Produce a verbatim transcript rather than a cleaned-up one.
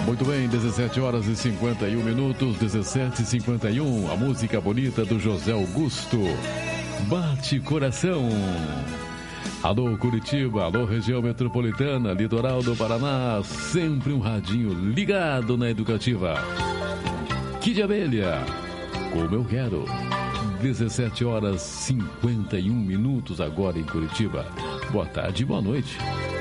Muito bem, dezessete horas e cinquenta e um minutos, dezessete e cinquenta e um. A música bonita do José Augusto. Bate coração. Alô Curitiba, alô região metropolitana, litoral do Paraná, sempre um radinho ligado na Educativa. Kid Abelha, como eu quero. dezessete horas e cinquenta e um minutos agora em Curitiba. Boa tarde, boa noite.